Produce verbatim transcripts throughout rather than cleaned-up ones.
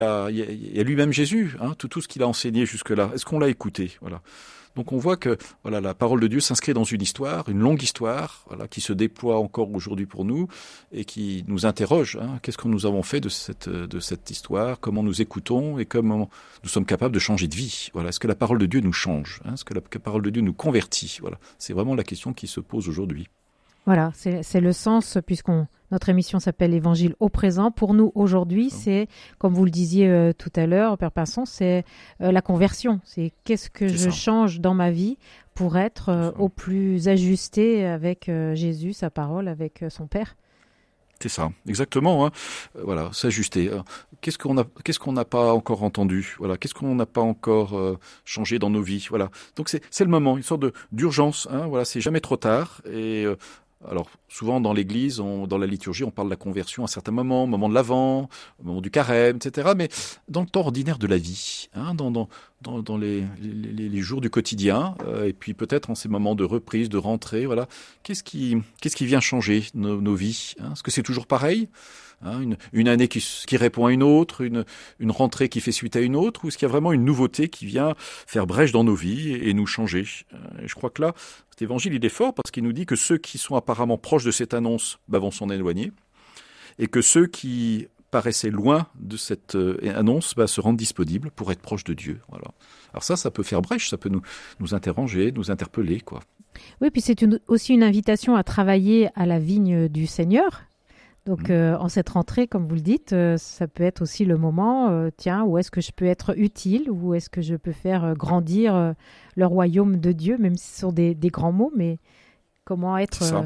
a, il y a, il y a lui-même Jésus, hein, tout, tout ce qu'il a enseigné jusque-là. Est-ce qu'on l'a écouté? Voilà. Donc on voit que voilà, la parole de Dieu s'inscrit dans une histoire, une longue histoire, voilà, qui se déploie encore aujourd'hui pour nous et qui nous interroge. Hein, qu'est-ce que nous avons fait de cette, de cette histoire? Comment nous écoutons et comment nous sommes capables de changer de vie? Voilà. Est-ce que la parole de Dieu nous change? Hein? Est-ce que la parole de Dieu nous convertit? Voilà. C'est vraiment la question qui se pose aujourd'hui. Voilà, c'est, c'est le sens, puisqu'on notre émission s'appelle Évangile au présent. Pour nous, aujourd'hui, c'est, comme vous le disiez euh, tout à l'heure, Père Pinson, c'est euh, la conversion. C'est qu'est-ce que C'est je ça. change dans ma vie pour être euh, au plus ajusté avec euh, Jésus, sa parole, avec euh, son Père. C'est ça, exactement. Hein. Euh, voilà, s'ajuster. Alors, qu'est-ce qu'on a, qu'est-ce qu'on n'a pas encore entendu? Voilà, qu'est-ce qu'on n'a pas encore euh, changé dans nos vies? Voilà. Donc c'est, c'est le moment, une sorte de d'urgence. Hein. Voilà, c'est jamais trop tard. Et euh, alors souvent dans l'Église, on, dans la liturgie, on parle de la conversion à certains moments, au moment de l'Avent, au moment du Carême, et cetera. Mais dans le temps ordinaire de la vie, hein, dans, dans dans, dans les, les, les jours du quotidien, euh, et puis peut-être en ces moments de reprise, de rentrée, voilà. Qu'est-ce qui, qu'est-ce qui vient changer nos, nos vies? Hein? Est-ce que c'est toujours pareil? Hein, une, une année qui, qui répond à une autre, une, une rentrée qui fait suite à une autre, ou est-ce qu'il y a vraiment une nouveauté qui vient faire brèche dans nos vies et, et nous changer? euh, Et je crois que là, cet évangile, il est fort parce qu'il nous dit que ceux qui sont apparemment proches de cette annonce bah, vont s'en éloigner, et que ceux qui paraissaient loin de cette euh, annonce bah, se rendent disponibles pour être proches de Dieu. Voilà. Alors ça, ça peut faire brèche, ça peut nous, nous interroger, nous interpeller, quoi. Oui, puis c'est une, aussi une invitation à travailler à la vigne du Seigneur. Donc, mmh. euh, en cette rentrée, comme vous le dites, euh, ça peut être aussi le moment, euh, tiens, où est-ce que je peux être utile, où est-ce que je peux faire euh, grandir euh, le royaume de Dieu, même si ce sont des, des grands mots, mais comment être euh,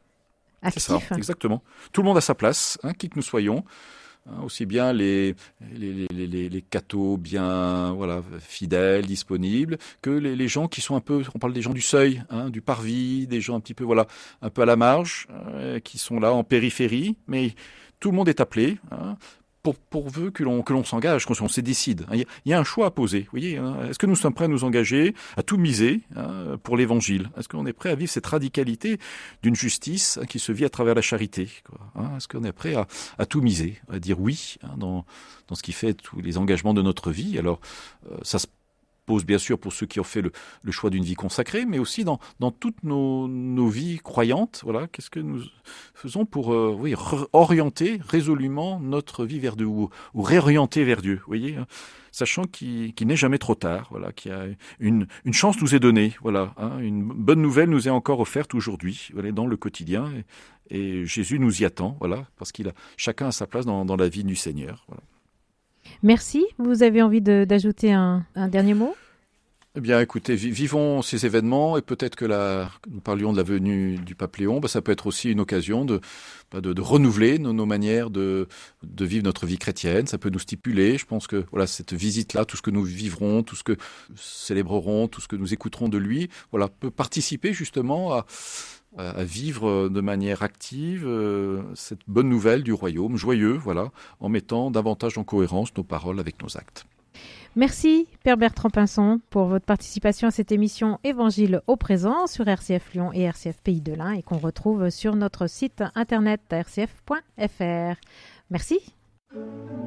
actif. C'est ça, exactement. Tout le monde a sa place, hein, qui que nous soyons. Hein, aussi bien les, les, les, les, les cathos bien voilà, fidèles, disponibles, que les, les gens qui sont un peu, on parle des gens du seuil, hein, du parvis, des gens un petit peu, voilà, un peu à la marge, euh, qui sont là en périphérie, mais tout le monde est appelé, hein, pour, pourvu que l'on, que l'on s'engage, qu'on se décide. Il y, y a un choix à poser, vous voyez. Hein, est-ce que nous sommes prêts à nous engager, à tout miser hein, pour l'évangile? Est-ce qu'on est prêt à vivre cette radicalité d'une justice hein, qui se vit à travers la charité, quoi, hein? Est-ce qu'on est prêt à, à tout miser, à dire oui hein, dans, dans ce qui fait tous les engagements de notre vie? Alors, euh, ça se pose bien sûr pour ceux qui ont fait le, le choix d'une vie consacrée, mais aussi dans, dans toutes nos, nos vies croyantes. Voilà, qu'est-ce que nous faisons pour euh, oui, orienter résolument notre vie vers Dieu ou, ou réorienter vers Dieu, vous voyez, hein, sachant qu'il, qu'il n'est jamais trop tard, voilà, qu'il y a une, une chance nous est donnée, voilà, hein, une bonne nouvelle nous est encore offerte aujourd'hui, voilà, dans le quotidien, et, et Jésus nous y attend, voilà, parce qu'il a chacun a sa place dans, dans la vie du Seigneur, voilà. Merci. Vous avez envie de, d'ajouter un, un dernier mot? Eh bien, écoutez, vivons ces événements et peut-être que la, nous parlions de la venue du pape Léon, bah, ça peut être aussi une occasion de, bah, de, de renouveler nos, nos manières de, de vivre notre vie chrétienne. Ça peut nous stipuler. Je pense que voilà, cette visite-là, tout ce que nous vivrons, tout ce que célébrerons, tout ce que nous écouterons de lui, voilà, peut participer justement à à vivre de manière active euh, cette bonne nouvelle du royaume, joyeux, voilà, en mettant davantage en cohérence nos paroles avec nos actes. Merci Père Bertrand Pinson pour votre participation à cette émission Évangile au présent sur R C F Lyon et R C F Pays de l'Ain et qu'on retrouve sur notre site internet r c f point f r. Merci.